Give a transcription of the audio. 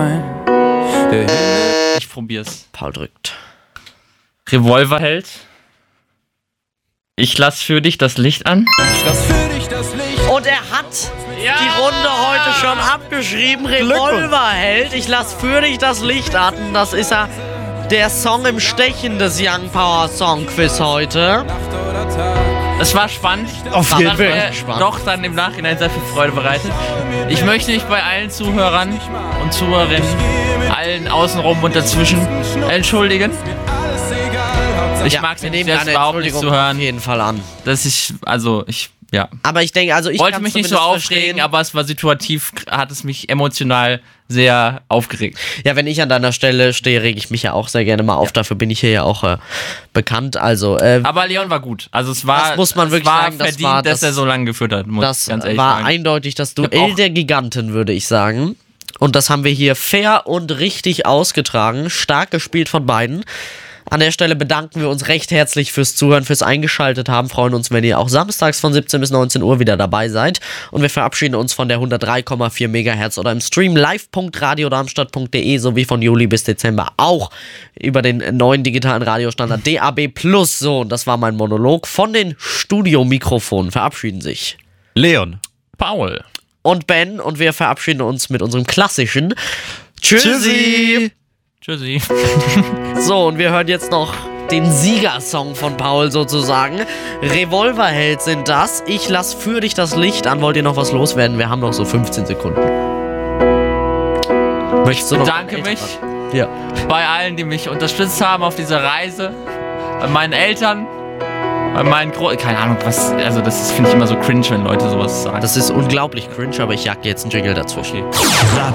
Ich probier's. Paul drückt. Revolverheld. Ich lass für dich das Licht an. Und er hat die Runde heute schon abgeschrieben. Revolverheld. Ich lass für dich das Licht an. Das ist ja der Song im Stechen des Young Power Song Quiz heute. Es war spannend. Auf jeden Fall. Doch dann im Nachhinein sehr viel Freude bereitet. Ich möchte mich bei allen Zuhörern und Zuhörerinnen, allen außenrum und dazwischen entschuldigen. Ich mag es nicht, das überhaupt nicht zu hören. Auf jeden Fall an. Dass ich, ja. Aber ich denke, ich wollte mich nicht so aufregen, aber es war situativ, hat es mich emotional sehr aufgeregt. Ja, wenn ich an deiner Stelle stehe, rege ich mich ja auch sehr gerne mal auf. Dafür bin ich hier ja auch bekannt. Also, aber Leon war gut. Also es war, das muss man wirklich sagen, verdient, dass er so lange geführt hat. Das war eindeutig das Duell der Giganten, würde ich sagen. Und das haben wir hier fair und richtig ausgetragen. Stark gespielt von beiden. An der Stelle bedanken wir uns recht herzlich fürs Zuhören, fürs Eingeschaltet haben. Freuen uns, wenn ihr auch samstags von 17 bis 19 Uhr wieder dabei seid. Und wir verabschieden uns von der 103,4 MHz oder im Stream live.radiodarmstadt.de sowie von Juli bis Dezember auch über den neuen digitalen Radiostandard DAB+. So, und das war mein Monolog. Von den Studiomikrofonen verabschieden sich Leon, Paul und Ben. Und wir verabschieden uns mit unserem klassischen Tschüssi! Tschüssi. So, und wir hören jetzt noch den Siegersong von Paul sozusagen. Revolverheld sind das. Ich lass für dich das Licht an. Wollt ihr noch was loswerden? Wir haben noch so 15 Sekunden. Möchtest du noch? Danke mich ja. Bei allen, die mich unterstützt haben auf dieser Reise. Bei meinen Eltern. Bei meinen keine Ahnung, was. Also, das finde ich immer so cringe, wenn Leute sowas sagen. Das ist unglaublich cringe, aber ich jag jetzt einen Jingle dazwischen. Okay.